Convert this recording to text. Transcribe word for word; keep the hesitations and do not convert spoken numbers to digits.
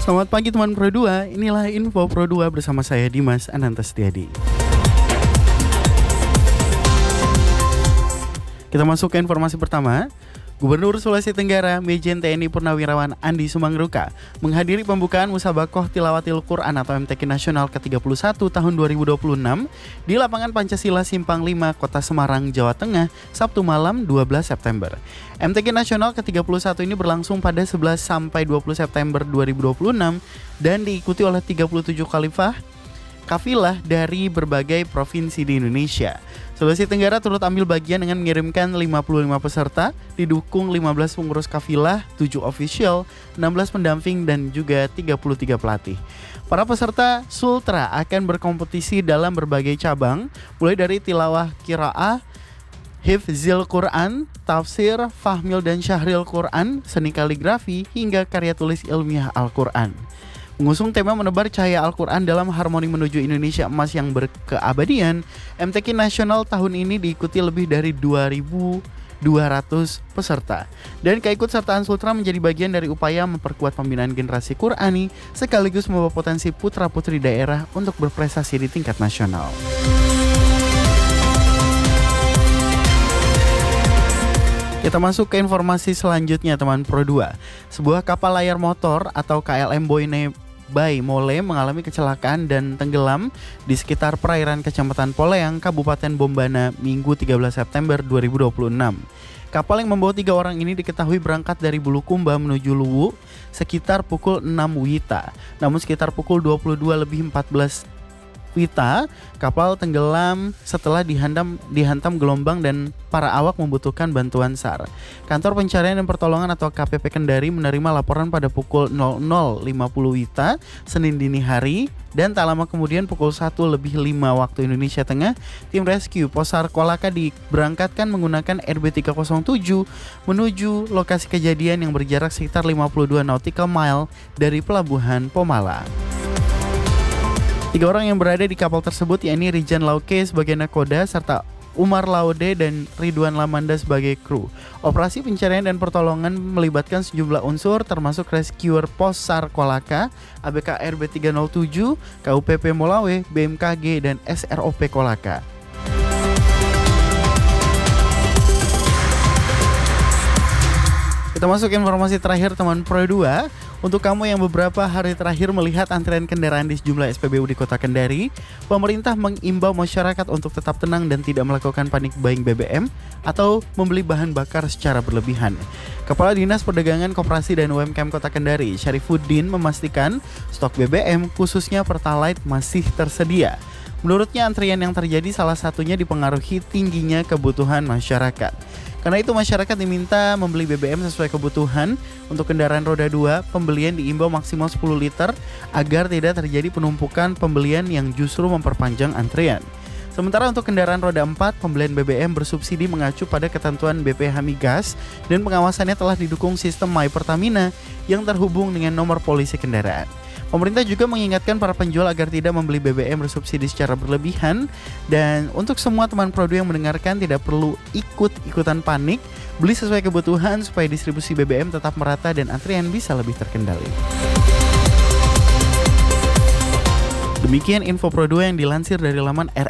Selamat pagi teman Pro dua, inilah info Pro dua bersama saya Dimas Ananta Setiadi. Kita masuk ke informasi pertama. Gubernur Sulawesi Tenggara Mejen T N I Purnawirawan Andi Sumangruka menghadiri pembukaan Musabakoh Tilawatil Quran atau M T Q Nasional ke tiga puluh satu tahun dua ribu dua puluh enam di lapangan Pancasila Simpang lima, Kota Semarang, Jawa Tengah, Sabtu malam dua belas September. M T Q Nasional ke tiga puluh satu ini berlangsung pada sebelas sampai dua puluh September dua ribu dua puluh enam dan diikuti oleh tiga puluh tujuh khalifah kafilah dari berbagai provinsi di Indonesia. Sulawesi Tenggara turut ambil bagian dengan mengirimkan lima puluh lima peserta, didukung lima belas pengurus kafilah, tujuh official, enam belas pendamping, dan juga tiga puluh tiga pelatih. Para peserta Sultra akan berkompetisi dalam berbagai cabang, mulai dari tilawah qiraah, hifzil Quran, tafsir, fahmil dan syahril Quran, seni kaligrafi, hingga karya tulis ilmiah Al-Quran. Mengusung tema menebar cahaya Al-Quran dalam harmoni menuju Indonesia emas yang berkeabadian, M T Q Nasional tahun ini diikuti lebih dari dua ribu dua ratus peserta. Dan keikutsertaan Sultra menjadi bagian dari upaya memperkuat pembinaan generasi Qurani sekaligus membawa potensi putra-putri daerah untuk berprestasi di tingkat nasional. Kita masuk ke informasi selanjutnya teman Pro dua. Sebuah kapal layar motor atau K L M Boyne Bay Mole mengalami kecelakaan dan tenggelam di sekitar perairan Kecamatan Poleang, Kabupaten Bombana, Minggu tiga belas September dua ribu dua puluh enam. Kapal yang membawa tiga orang ini diketahui berangkat dari Bulukumba menuju Luwu sekitar pukul enam Wita. Namun sekitar pukul dua puluh dua lebih empat belas Wita, kapal tenggelam setelah dihantam, dihantam gelombang dan para awak membutuhkan bantuan S A R. Kantor Pencarian dan Pertolongan atau K P P Kendari menerima laporan pada pukul nol nol lima puluh Wita, Senin dini hari, dan tak lama kemudian pukul satu lebih lima waktu Indonesia Tengah, tim rescue Posar Kolaka diberangkatkan menggunakan R B tiga nol tujuh menuju lokasi kejadian yang berjarak sekitar lima puluh dua nautical mile dari Pelabuhan Pomala. Tiga orang yang berada di kapal tersebut yakni Rijan Lauke sebagai nakoda serta Umar Laude dan Ridwan Lamanda sebagai kru. Operasi pencarian dan pertolongan melibatkan sejumlah unsur termasuk rescuer Posar Kolaka, A B K R B tiga nol tujuh, K U P P Molawe, B M K G, dan S R O P Kolaka. Kita masuk ke informasi terakhir teman Pro dua. Untuk kamu yang beberapa hari terakhir melihat antrean kendaraan di sejumlah S P B U di Kota Kendari, pemerintah mengimbau masyarakat untuk tetap tenang dan tidak melakukan panik buying B B M atau membeli bahan bakar secara berlebihan. Kepala Dinas Perdagangan Koperasi dan U M K M Kota Kendari, Syarifuddin, memastikan stok B B M khususnya Pertalite masih tersedia. Menurutnya antrian yang terjadi salah satunya dipengaruhi tingginya kebutuhan masyarakat. Karena itu masyarakat diminta membeli B B M sesuai kebutuhan. Untuk kendaraan roda dua, pembelian diimbau maksimal sepuluh liter agar tidak terjadi penumpukan pembelian yang justru memperpanjang antrian. Sementara untuk kendaraan roda empat, pembelian B B M bersubsidi mengacu pada ketentuan B P H Migas dan pengawasannya telah didukung sistem My Pertamina yang terhubung dengan nomor polisi kendaraan. Pemerintah juga mengingatkan para penjual agar tidak membeli B B M bersubsidi secara berlebihan. Dan untuk semua teman Pro dua yang mendengarkan, tidak perlu ikut-ikutan panik. Beli sesuai kebutuhan supaya distribusi B B M tetap merata dan antrian bisa lebih terkendali. Demikian info Pro dua yang dilansir dari laman r